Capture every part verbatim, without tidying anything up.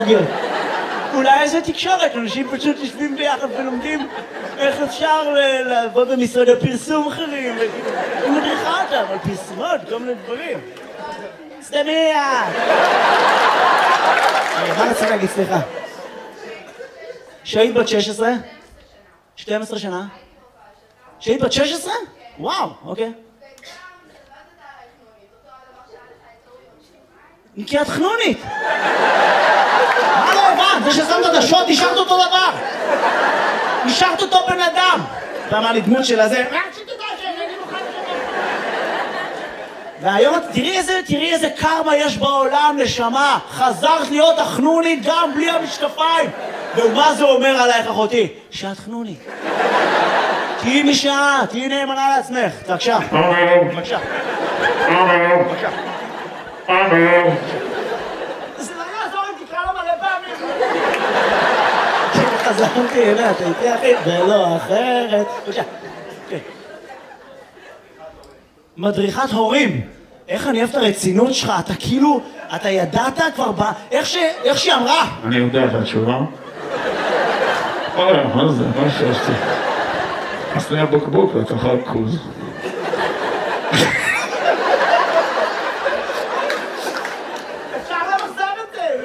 אולי איזה תקשורת, אנשים פשוט יושבים ביחד ולומדים איך אפשר לעבוד במשרד הפרסום אחרים, היא מדריכה אותם על פרסומות, כל מיני דברים. סתמיה! מה רצית להגיד, סליחה? שהיית בת שש עשרה? שתים עשרה שנה? שהיית בת שש עשרה? וואו, אוקיי. כי את חנונית! מה לא הבנת? זה ששמת את השוט, נשארת אותו דבר! נשארת אותו בן אדם! אתה אמר לי דמות של הזה... והיום, תראי איזה, תראי איזה קרמה יש בעולם, נשמה! חזרת להיות החנונית גם בלי המשקפיים! ומה זה אומר עלייך, אחותי? שאת חנונית. תהיי משעה, תהיי נאמנה לעצמך. בבקשה. בבקשה. בבקשה. זה לא יעזור אם תקרא לו מלא פעמים. חזרתי, הנה, אתה איתי אחי, ולא אחרת. בבקשה. מדריכת הורים. איך אני אוהב את הרצינות שלך, אתה כאילו, אתה ידעת כבר ב... איך שהיא אמרה. אני יודע את התשובה. אוי, מה זה? מה שעשתי? עשתי הבוקבוק לתוכל קוז. אפשר למחזר את זה!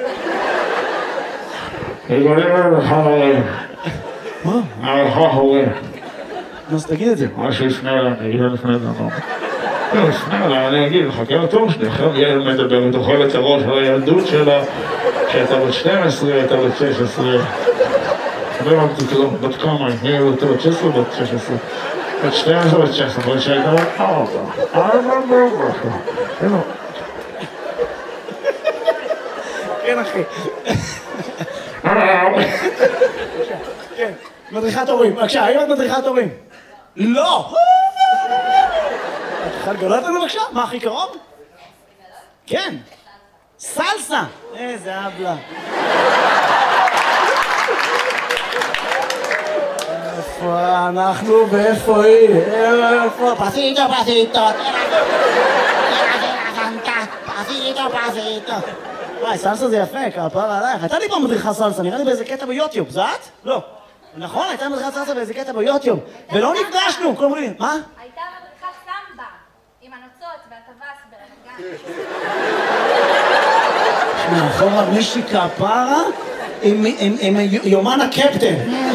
יגולים לך הורים. מה? לך הורים. אז תגיד את זה. מה שיפנה אליי, אני אגיד לפני זה לא. לא, יפנה אליי, אני אגיד, חכה לתור שלי, אחר ילד מדבר, ותאכל את הראש על הילדות שלה, שהייתה בת שתים עשרה, הייתה בת שש עשרה. לא הבנתי כלום, בת כמה, היא הייתה בת שש עשרה, בת שש עשרה. בת שתים עשרה, בת שש עשרה, בת שהייתה בת ארבע. ארבע בארבע. הנה. כן, אחי. כן, מדריכת הורים. בבקשה, האם את מדריכת הורים? לא! את יכולה לגלות לנו בבקשה? מה הכי קרוב? כן. סלסה! איזה אבלה. איפה אנחנו ואיפה היא? איפה? פסיטו, פסיטו. פסיטו, פסיטו. וואי, סלסה זה יפה, כפרה עלייך. הייתה לי פעם מדריכה סלסה, נראה לי באיזה קטע ביוטיוב, זה את? לא. נכון, הייתה מדריכת סלסה באיזה קטע ביוטיוב. ולא נפגשנו, כל אומרים, מה? הייתה מדריכת סמבה, עם הנוצות והטווס ברמת גן. מאחורה מישהי כפרה עם יומן הקפטן.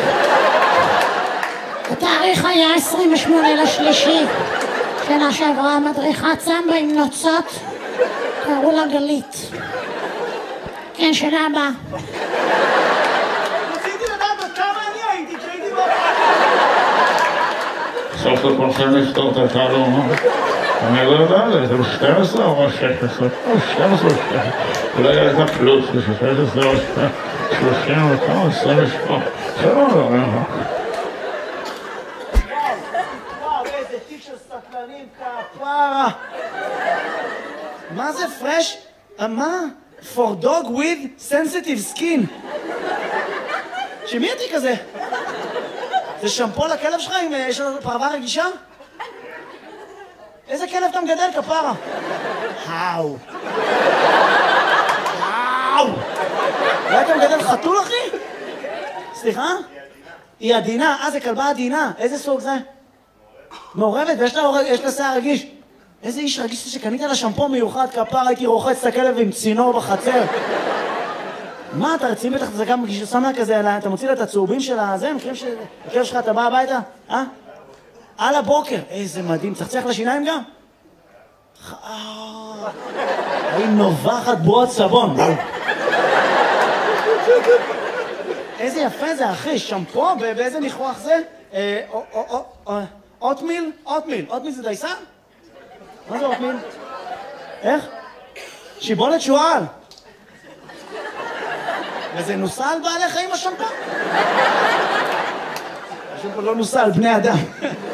התאריך היה עשרים ושמונה לשלישי. שנה שעברה מדריכת סמבה עם נוצות. קראו לה גלית. כן, שנה הבאה. רציתי לדעת עוד כמה אני הייתי כשהייתי בו. סוף לכולכם לפתור את התעלום, אני לא יודע, זה ב-שתים עשרה או שש עשרה? או שתים עשרה או שתים עשרה. אולי הייתה פלוס, זה שש עשרה או שלושים או כמה, עשרים ושמונה. זה לא יודע. וואו, איזה תיק של סטלנים כפרה. מה זה פרש? מה? For dog with sensitive skin. שמי התיק הזה? זה שמפו לכלב שלך אם יש לו פרווה רגישה? איזה כלב אתה מגדל כפרה? האו. האו. אולי אתה מגדל חתול אחי? סליחה? היא עדינה. אה, זה כלבה עדינה. איזה סוג זה? מעורבת ויש לה שיער רגיש. איזה איש רגיש שקנית לה שמפו מיוחד כפרה, הייתי רוחץ את הכלב עם צינור בחצר. מה, אתה רציני בטח, זה גם שם לה כזה, אתה מוציא לה את הצהובים של הזה, מכירים שהכלב שלך, אתה בא הביתה? אה? על הבוקר. איזה מדהים, צחצח לשיניים גם? היא נובחת בועות סבון. איזה יפה זה, אחי, שמפו, באיזה ניחוח זה? אוטמיל? אוטמיל. אוטמיל זה דייסה? מה זה אוטמיל? איך? שיבולת שועל. וזה נוסע על בעלי חיים השמפה? השמפה לא נוסע על בני אדם.